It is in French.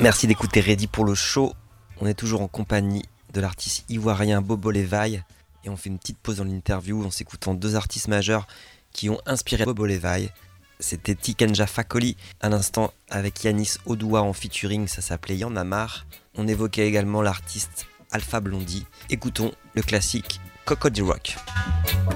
Merci d'écouter Ready pour le show. On est toujours en compagnie de l'artiste ivoirien Bobo Levaille et on fait une petite pause dans l'interview en s'écoutant deux artistes majeurs qui ont inspiré Bobo Levaille. C'était Tikenja Fakoly, à l'instant avec Yanis Odoua en featuring, ça s'appelait Y'en a marre. On évoquait également l'artiste Alpha Blondy. Écoutons le classique Cocody Rock.